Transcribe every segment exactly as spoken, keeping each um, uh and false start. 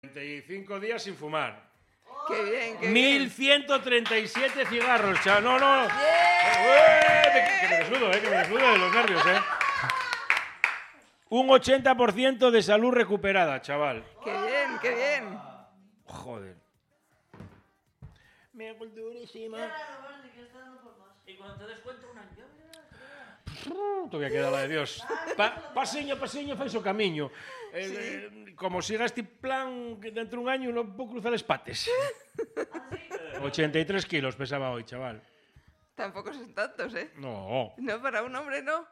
treinta y cinco días sin fumar. Qué bien, qué mil ciento treinta y siete cigarros, chaval. No, no. ¡Eh! Que me desnudo, eh, que me desnudo de los nervios, eh. Un ochenta por ciento de salud recuperada, chaval. Qué bien, qué bien. Joder. Me hago durísima. Y cuando te des cuenta un año. Uh, todavía queda la de Dios. Pa, paseño, paseño, fai o camiño. Eh, Sí. eh, como siga este plan, que dentro de un año no puedo cruzar los pates. ochenta y tres kilos pesaba hoy, chaval. Tampoco son tantos, ¿eh? No. No, para un hombre no.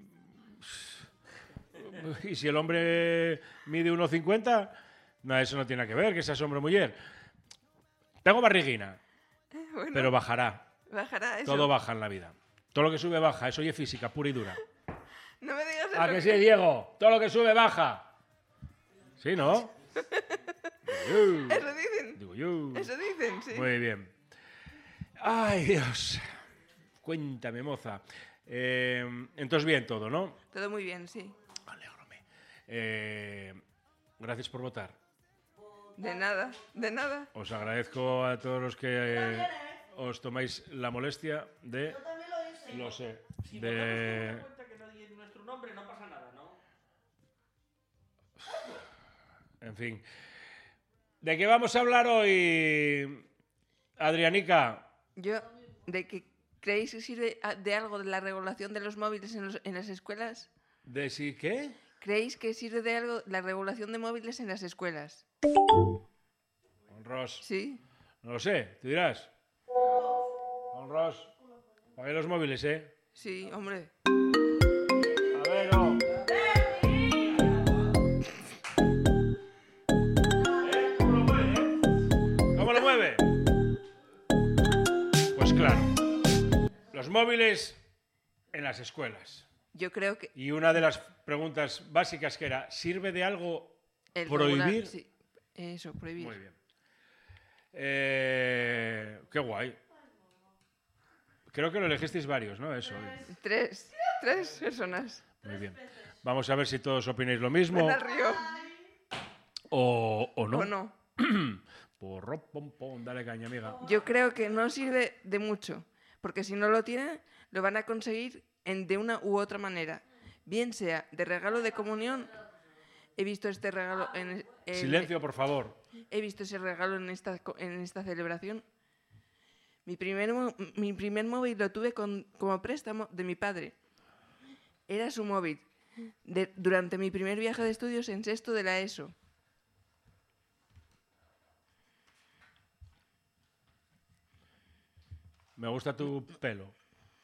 Y si el hombre mide uno cincuenta, no, eso no tiene que ver, que seas hombre o mujer. Tengo barriguina, Bueno, pero bajará. bajará eso. Todo baja en la vida. Todo lo que sube baja, eso ya es física, pura y dura. No me digas ¿A eso. que sí, Diego? Todo lo que sube baja. ¿Sí, no? Digo yo. Eso dicen. Digo yo. Eso dicen, sí. Muy bien. Ay, Dios. Cuéntame, moza. Eh, entonces bien todo, ¿no? Todo muy bien, sí. Alégrame. Eh, gracias por votar. De nada, de nada. Os agradezco a todos los que eh, os tomáis la molestia de... Lo sé. Si votamos con De... una cuenta que no diga nuestro nombre, no pasa nada, ¿no? En fin. ¿De qué vamos a hablar hoy, Adrianica? Yo, ¿de que creéis que sirve a- de algo de la regulación de los móviles en, los- en las escuelas? ¿De si qué? ¿Creéis que sirve de algo la regulación de móviles en las escuelas? Con Ross. Sí. No lo sé, tú dirás. Con Ross. Pagué los móviles, ¿eh? Sí, hombre. A ver, no. ¿Eh? ¿Cómo lo mueve, eh? ¿Cómo lo mueve? Pues claro. Los móviles en las escuelas. Yo creo que Y una de las preguntas básicas que era, ¿sirve de algo el prohibir? regular- sí, eso, prohibir. Muy bien. Eh, qué guay. Creo que lo elegisteis varios, ¿no? Eso. Tres, tres personas. Muy bien. Vamos a ver si todos opináis lo mismo Ven al río. o, o no. ¿O no? Porro, pom, pom, dale caña, amiga. Yo creo que no sirve de mucho, porque si no lo tienen, lo van a conseguir en, de una u otra manera. Bien sea de regalo de comunión, he visto este regalo en, en- Silencio, por favor. he visto ese regalo en esta, co- en esta celebración. Mi primer, mo- mi primer móvil lo tuve con- como préstamo de mi padre. Era su móvil de- durante mi primer viaje de estudios en sexto de la ESO. Me gusta tu pelo.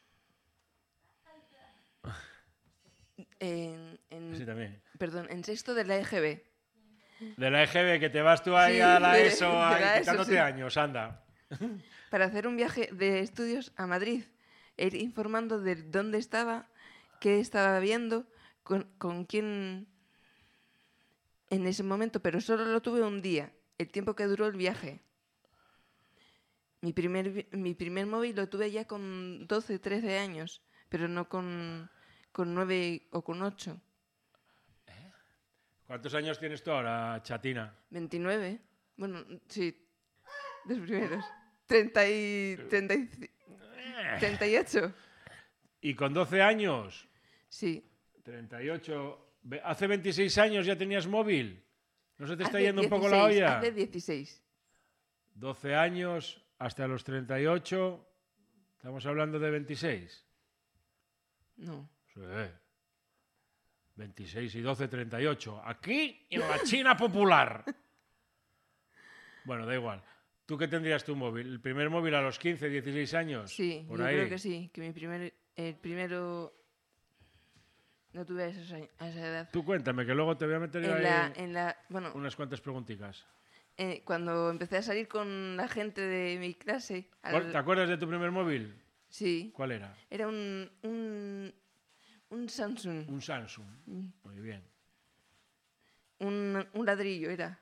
En, en- Sí, también. perdón, en sexto de la E G B. De la E G B, que te vas tú ahí Sí, a la de- ESO, de ahí, la ESO, quitándote sí. años, anda. Para hacer un viaje de estudios a Madrid, e ir informando de dónde estaba, qué estaba viendo, con, con quién en ese momento, pero solo lo tuve un día, el tiempo que duró el viaje. Mi primer, vi- mi primer móvil lo tuve ya con doce, trece años, pero no con, con nueve o con ocho. ¿Cuántos años tienes tú ahora, chatina? veintinueve. Bueno, sí, los primeros. treinta y, treinta y, treinta y ocho. Y con doce años, Sí. treinta y ocho, ve- hace veintiséis años ya tenías móvil. ¿No se te está Hace yendo un poco la dieciséis, olla? Hace dieciséis. doce años hasta los treinta y ocho, estamos hablando de veintiséis. No. Sí. veintiséis y doce, treinta y ocho. Aquí en la China popular. Bueno, da igual. ¿Tú qué tendrías tu móvil? ¿El primer móvil a los quince, dieciséis años? Sí, Por yo ahí. creo que sí, que mi primer, el primero no tuve a, esos años- a esa edad. Tú cuéntame, que luego te voy a meter yo En ahí la, en la, bueno, unas cuantas preguntitas. eh, cuando empecé a salir con la gente de mi clase, al- ¿Cuál- ¿Te acuerdas de tu primer móvil? sí, ¿Cuál era? era un, un, un Samsung, Un Samsung. Mm. Muy bien. un, un ladrillo era.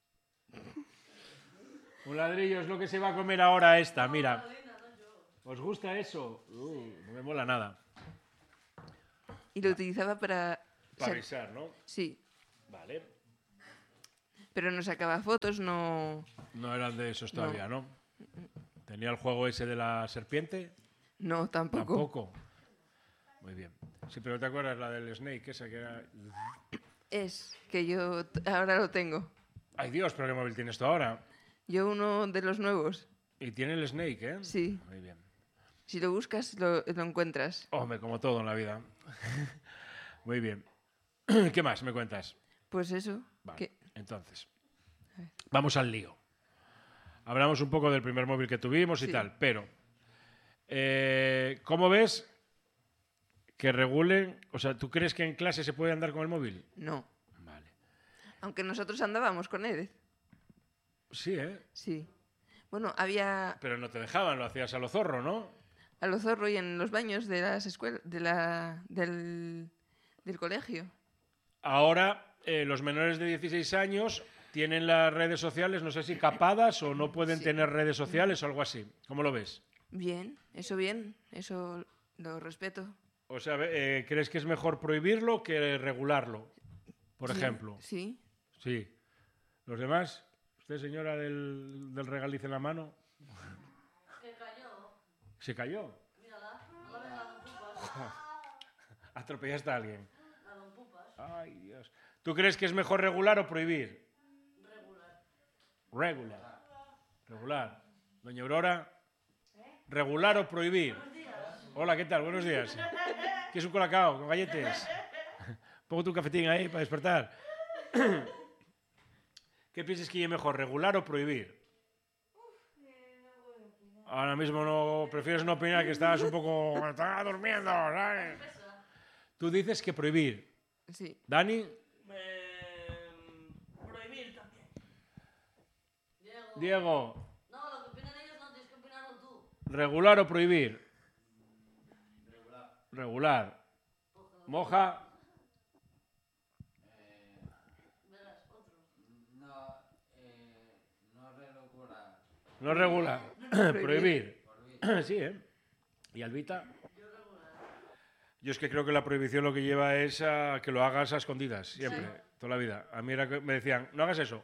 Un ladrillo es lo que se va a comer ahora esta, mira. ¿Os gusta eso? Uh, no me mola nada. Y lo utilizaba para... Para sal- avisar, ¿no? Sí, Vale. Pero no sacaba fotos, no... No eran de esos todavía, ¿no? ¿Tenía el juego ese de la serpiente? No, tampoco. Tampoco. Muy bien. Sí, pero ¿te acuerdas la del Snake, esa que era...? Es que yo t- ahora lo tengo. Ay, Dios, pero ¿qué móvil tienes tú ahora? Yo uno de los nuevos. Y tiene el Snake, ¿eh? Sí. Muy bien. Si lo buscas, lo, lo encuentras. Hombre, como todo en la vida. Muy bien. ¿Qué más me cuentas? Pues eso. Vale, que- entonces. Vamos al lío. Hablamos un poco del primer móvil que tuvimos y Sí. tal, pero... eh, ¿cómo ves que regulen? O sea, ¿tú crees que en clase se puede andar con el móvil? No. Vale. Aunque nosotros andábamos con él. Sí, ¿eh? Sí. Bueno, había Pero no te dejaban, lo hacías a lo zorro, ¿no? a lo zorro y en los baños de las escuelas, de la, del, del colegio. Ahora, eh, los menores de dieciséis años tienen las redes sociales, no sé si capadas o no pueden Sí. tener redes sociales o algo así. ¿Cómo lo ves? Bien, eso bien, eso lo respeto. O sea, eh, ¿crees que es mejor prohibirlo que regularlo? Por Sí, ejemplo. Sí. Sí. ¿Los demás? ¿Usted, señora del, del regaliz en la mano? Que cayó. ¿Se cayó? Mírala. No la ves a Don Pupas. ¿Atropellaste a alguien? A Don Pupas. Ay, Dios. ¿Tú crees que es mejor regular o prohibir? Regular. Regular. Regular. Doña Aurora. ¿Regular o prohibir? Hola, ¿qué tal? Buenos días. ¿Quieres un colacao con galletes? Pongo tu cafetín ahí para despertar. ¿Qué piensas que es mejor, regular o prohibir? Ahora mismo no prefieres no opinar, que estabas un poco... Estaba durmiendo, ¿sabes? Tú dices que prohibir. Sí. ¿Dani? Eh, prohibir también. Diego. Diego, No, lo que opinan ellos no tienes que opinarlo tú. ¿regular o prohibir? Regular. Regular. Moja, Verás, otro. No, eh, no regular. no regular. Prohibir. Sí, ¿eh? ¿Y Albita? Yo es que creo que la prohibición lo que lleva es a que lo hagas a escondidas, siempre, toda la vida. A mí era que me decían, no hagas eso.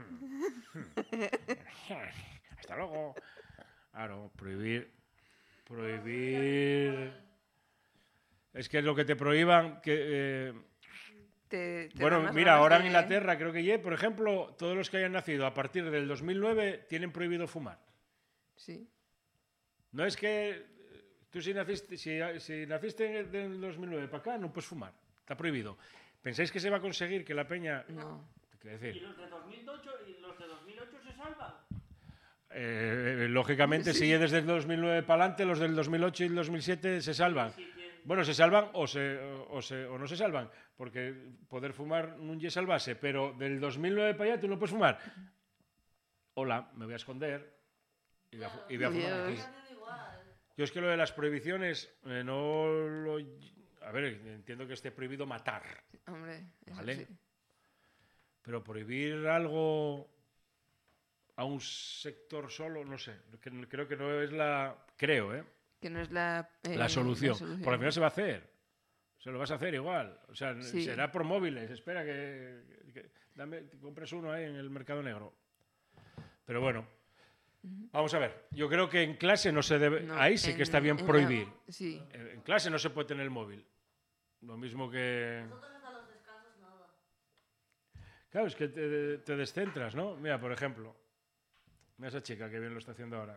Hasta luego. Claro, prohibir. Prohibir. Es que lo que te prohíban, que... eh, Te- te bueno, dan más mira, ganas ahora en de- Inglaterra creo que ya, por ejemplo, todos los que hayan nacido a partir del dos mil nueve tienen prohibido fumar. Sí. No es que eh, tú si naciste, si, si naciste en el del dos mil nueve para acá, no puedes fumar. Está prohibido. ¿Pensáis que se va a conseguir que la peña... No. Quiero ¿Y decir, los de dos mil ocho, y los de dos mil ocho se salvan? eh, lógicamente, si es desde el dos mil nueve para adelante, los del dos mil ocho y el dos mil siete se salvan. Sí, tienen- Bueno, se salvan o, se, o, se, o no se salvan, porque poder fumar no es salvarse, pero del dos mil nueve para allá tú no puedes fumar. Hola, me voy a esconder y voy a, fu- y voy a fumar aquí. Dios. Tienen igual. Yo es que lo de las prohibiciones, eh, no lo... A ver, entiendo que esté prohibido matar, Hombre, eso ¿vale? sí. Pero prohibir algo a un sector solo, no sé, que- creo que no es la... Creo, ¿eh? Que no es la, eh, La solución. la solución. Porque al final se va a hacer. Se lo vas a hacer igual. O sea, Sí. será por móviles. Espera que, que- dame, que compres uno ahí en el mercado negro. Pero bueno, vamos a ver. Yo creo que en clase no se debe... No, ahí sí que en- está bien en la- prohibir. Sí. En en clase no se puede tener el móvil. Lo mismo que... Nosotros hasta los descansos nada. Claro, es que te, te descentras, ¿no? Mira, por ejemplo. Mira esa chica que bien lo está haciendo ahora.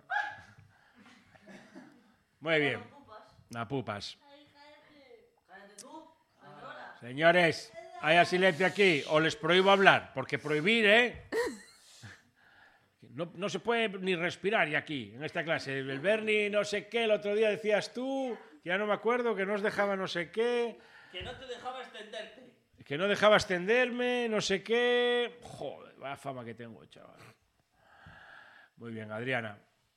Muy bien. Don Pupas. Na pupas. Ay, cállate. Cállate tú, señora. Señores, haya silencio aquí o les prohíbo hablar, porque prohibir, ¿eh? No, no se puede ni respirar ya aquí, en esta clase. El Bernie no sé qué, el otro día decías tú, que ya no me acuerdo, que no os dejaba no sé qué, Que no te dejaba extenderte. que no dejaba extenderme, no sé qué... Joder, vaya fama que tengo, chaval. Muy bien, Adriana.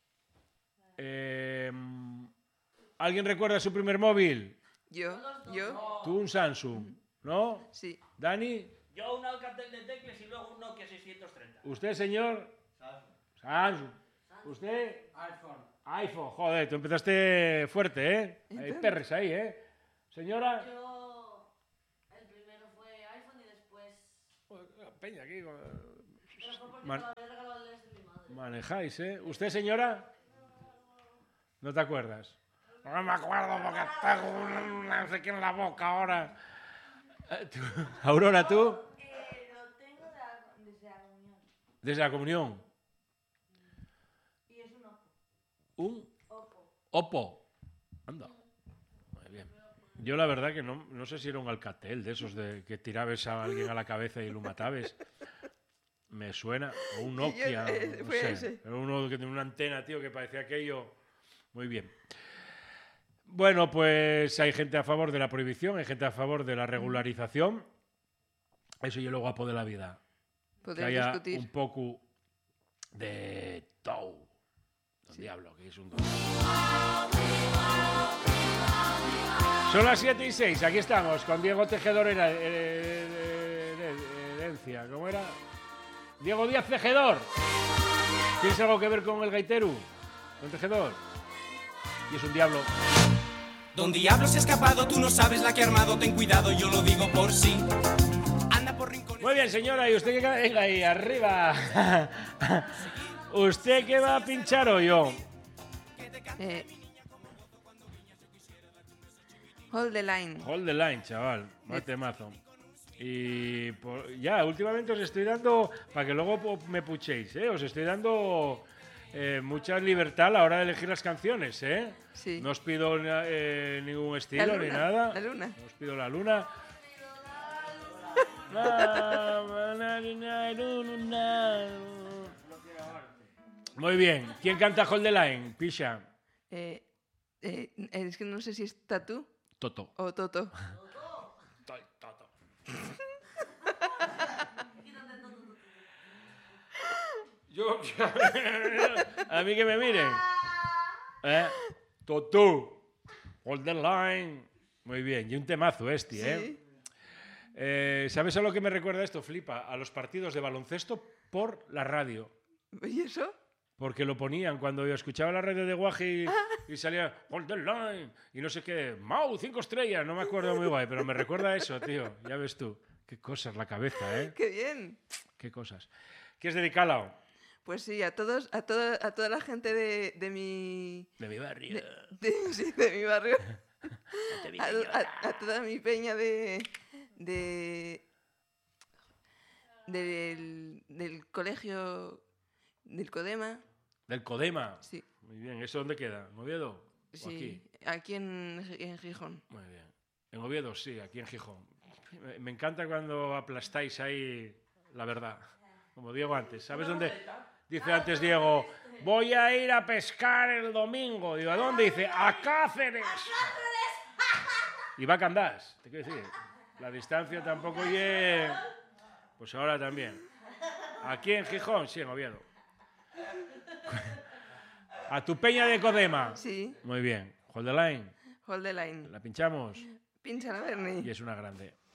Eh, ¿Alguien recuerda su primer móvil? Yo, yo, Tú un Samsung, ¿no? sí. Dani, Yo un Alcatel de teclas y luego un Nokia seiscientos treinta. usted, señor. Samsung. ¿Usted? iPhone. iPhone. Joder, tú empezaste fuerte, ¿eh? Hay Entonces- perres ahí, ¿eh? Señora. Yo... El primero fue iPhone y después... Peña aquí. con- Man- Me había regalado el este de mi madre. manejáis, ¿eh? ¿Usted, señora? ¿No te acuerdas? No me acuerdo porque tengo un no sé qué en la boca ahora. Eh, tú- Aurora, ¿tú? Eh, lo tengo de la- desde la comunión. Desde la comunión. Y es un opo. Un Opo. Oppo. Anda. Muy bien. Yo la verdad que no, no sé si era un Alcatel de esos de que tirabes a alguien a la cabeza y lo matabes. Me suena. O un Nokia. eh, no fue sé. ese. Era uno que tenía una antena, tío, que parecía aquello. Muy bien. Bueno, pues hay gente a favor de la prohibición, hay gente a favor de la regularización. Eso y lo guapo de la vida. Que Podemos haya discutir. un poco de todo. Don Diablo, que es un don. Son las siete y seis, aquí estamos con Diego Tejedor era, eh, eh, eh, herencia, ¿cómo era? Diego Díaz Tejedor. ¿Tienes algo que ver con el gaitero? ¿Con Tejedor? Y es un diablo. Don Diablo se ha escapado, tú no sabes la que ha armado, ten cuidado, yo lo digo por sí. Anda por rincones. Muy bien, señora, ¿y usted qué? Venga ahí, arriba. ¿Usted qué va a pinchar o yo? Eh, hold the line. Hold the line, chaval. Mate mazo. Y por- ya, últimamente os estoy dando, para que luego po- me puchéis, ¿eh? Os estoy dando eh, mucha libertad a la hora de elegir las canciones, ¿eh? Sí. No os pido eh, ningún estilo La ni luna, nada. la luna. No os pido la luna. Muy bien. ¿Quién canta Hold the Line? Pisha. Eh, eh, es que no sé si es Tatú Toto. o Toto. Toto. Yo, a mí que me miren. ¿Eh? Toto. Hold the line. Muy bien. Y un temazo este, ¿eh? Sí. Eh, ¿Sabes a lo que me recuerda esto? Flipa. A los partidos de baloncesto por la radio. ¿Y eso? Porque lo ponían cuando yo escuchaba la radio de Guaji y, y salía Hold the line y no sé qué. Mau, cinco estrellas. No me acuerdo muy guay, pero me recuerda a eso, tío. Ya ves tú. Qué cosas la cabeza, ¿eh? ¡Qué bien! Qué cosas. ¿Qué es dedicado? Pues sí, a todos, a toda, a toda la gente de, de mi. De mi barrio. De, de- sí, de mi barrio. Te vi A, llorar. a- a toda mi peña de. de. del, del colegio. del Codema. Del Codema. Sí, Muy bien. ¿Eso dónde queda? ¿En Oviedo? ¿O sí. aquí? Aquí en, en Gijón. Muy bien. En Oviedo, sí, aquí en Gijón. Me, me encanta cuando aplastáis ahí la verdad. Como Diego antes. ¿Sabes dónde? Dice antes Diego, voy a ir a pescar el domingo. Digo, ¿a dónde? Dice, a Cáceres. Y va a Candás. Te quiero decir, la distancia tampoco es... Pues ahora también. Aquí en Gijón, sí, en Oviedo. A tu peña de Codema. Sí, Muy bien. Hold the line. hold the line. La pinchamos Pincha la Bernie. y es una grande.